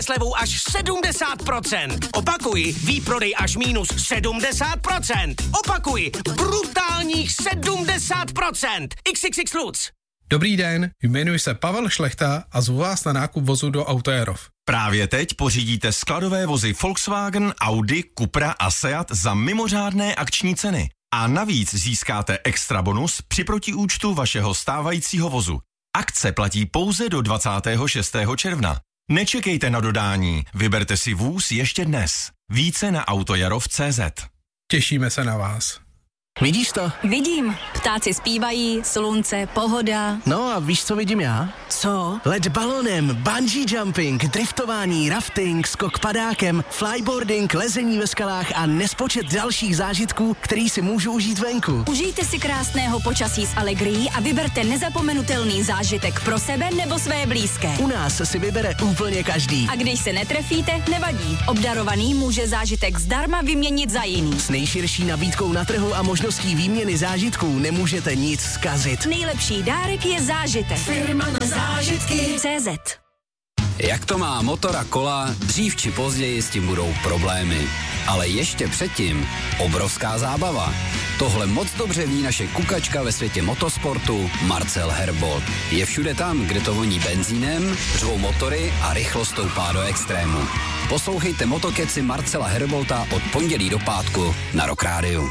slevou až 70%. Opakuji, výprodej až minus 70%. Opakuji, brutálních 70%. XXX Lutz. Dobrý den, jmenuji se Pavel Šlechta a zvu vás na nákup vozu do Autojarov. Právě teď pořídíte skladové vozy Volkswagen, Audi, Cupra a Seat za mimořádné akční ceny. A navíc získáte extra bonus při protiúčtu vašeho stávajícího vozu. Akce platí pouze do 26. června. Nečekejte na dodání, vyberte si vůz ještě dnes. Více na autojarov.cz. Těšíme se na vás. Vidíš to? Vidím. Ptáci zpívají, slunce, pohoda. No a víš, co vidím já? Co? Let balonem, bungee jumping, driftování, rafting, skok padákem, flyboarding, lezení ve skalách a nespočet dalších zážitků, který si můžu užít venku. Užijte si krásného počasí s Allegrií a vyberte nezapomenutelný zážitek pro sebe nebo své blízké. U nás si vybere úplně každý. A když se netrefíte, nevadí. Obdarovaný může zážitek zdarma vyměnit za jiný. S nejširší nabídkou na trhu a možností výměny zážitků nemůžete nic zkazit. Nejlepší dárek je zážitek. Firma na zážitky. CZ. Jak to má motor a kola, dřív či později s tím budou problémy. Ale ještě předtím obrovská zábava. Tohle moc dobře ví naše kukačka ve světě motosportu Marcel Herbold. Je všude tam, kde to voní benzínem, řvou motory a rychlost stoupá do extrému. Poslouchejte Motokeci Marcela Herbolta od pondělí do pátku na Rock Rádiu.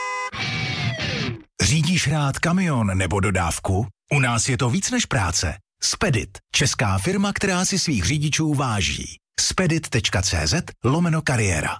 Řídíš rád kamion nebo dodávku? U nás je to víc než práce. Spedit, česká firma, která si svých řidičů váží. spedit.cz/kariéra.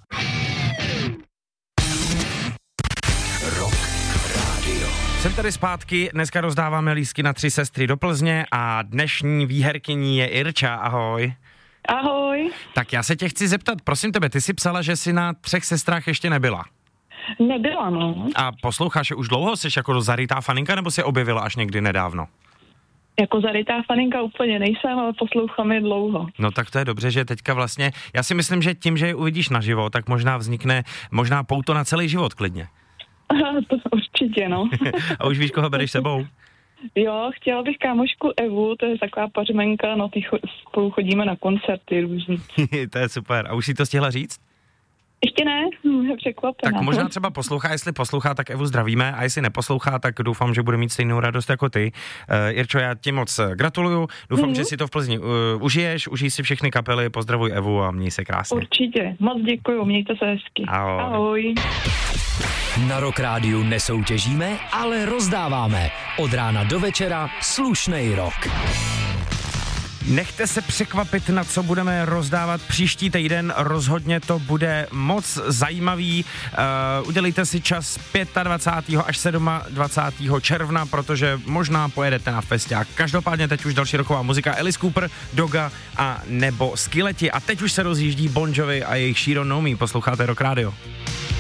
Rock Radio. Jsem tady zpátky, dneska rozdáváme lístky na 3 sestry do Plzně a dnešní výherkyní je Irča, ahoj. Ahoj. Tak já se tě chci zeptat, prosím tebe, ty jsi psala, že jsi na 3 sestrách ještě nebyla. Nebyla, no. A posloucháš už dlouho, jsi jako zarytá faninka, nebo jsi objevila až někdy nedávno? Jako zarytá faninka úplně nejsem, ale poslouchám je dlouho. No tak to je dobře, že teďka vlastně, já si myslím, že tím, že je uvidíš naživo, tak možná vznikne pouto na celý život klidně. To určitě, no. A už víš, koho bereš sebou? Jo, chtěla bych kámošku Evu, to je taková pařmenka, no ty spolu chodíme na koncerty různý. To je super. A už si to stihla říct? Ještě ne, je překvapená. Tak možná třeba poslouchá, jestli poslouchá, tak Evu zdravíme, a jestli neposlouchá, tak doufám, že bude mít stejnou radost jako ty. Irčo, já ti moc gratuluju, doufám, že si to v Plzni užiješ, užij si všechny kapely, pozdravuj Evu a měj se krásně. Určitě, moc děkuju, mějte se hezky. Ahoj. Ahoj. Na Rock Rádiu nesoutěžíme, ale rozdáváme. Od rána do večera slušnej rock. Nechte se překvapit, na co budeme rozdávat příští týden, rozhodně to bude moc zajímavý. Udělejte si čas 25. až 27. června, protože možná pojedete na festiák. Každopádně teď už další roková muzika Alice Cooper, Doga a nebo Skileti. A teď už se rozjíždí Bon Jovi a jejich She Don't Know Me. Posloucháte Rock Radio.